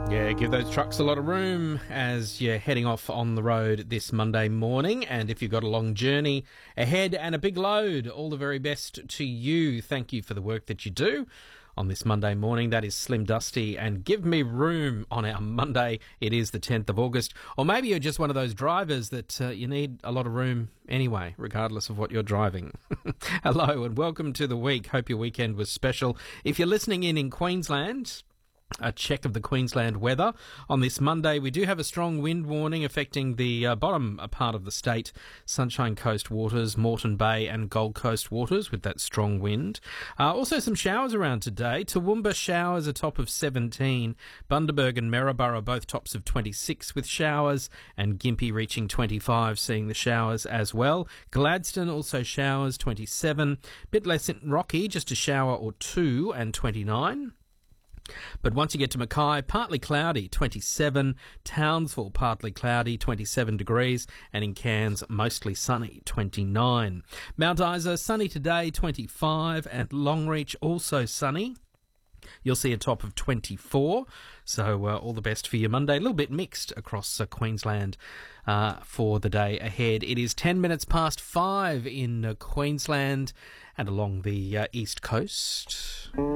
Yeah, give those trucks a lot of room as you're heading off on the road this Monday morning. And if you've got a long journey ahead and a big load, all the very best to you. Thank you for the work that you do on this Monday morning. That is Slim Dusty and Give Me Room on our Monday. It is the 10th of August. Or maybe you're just one of those drivers that you need a lot of room anyway, regardless of what you're driving. Hello and welcome to the week. Hope your weekend was special. If you're listening in Queensland, a check of the Queensland weather. On this Monday, we do have a strong wind warning affecting the bottom part of the state, Sunshine Coast waters, Moreton Bay and Gold Coast waters with that strong wind. Also some showers around today. Toowoomba showers a top of 17. Bundaberg and Maryborough both tops of 26 with showers, and Gympie reaching 25, seeing the showers as well. Gladstone also showers, 27. Bit less in Rocky, just a shower or two, and 29. But once you get to Mackay, partly cloudy, 27. Townsville, partly cloudy, 27 degrees. And in Cairns, mostly sunny, 29. Mount Isa, sunny today, 25. And Longreach, also sunny. You'll see a top of 24. So all the best for your Monday. A little bit mixed across Queensland for the day ahead. It is 10 minutes past 5 in Queensland and along the east coast.